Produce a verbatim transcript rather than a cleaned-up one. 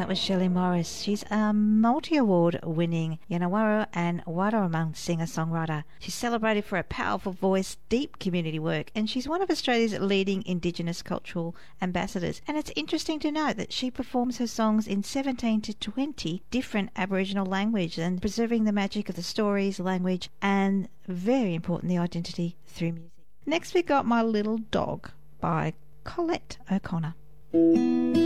that was Shelley Morris. She's a multi-award winning Yanawara and Wadawurrung singer-songwriter. She's celebrated for her powerful voice, deep community work, and she's one of Australia's leading Indigenous cultural ambassadors. And it's interesting to note that she performs her songs in seventeen to twenty different Aboriginal languages and preserving the magic of the stories, language, and very important, the identity through music. Next we got My Little Dog by Colette O'Connor.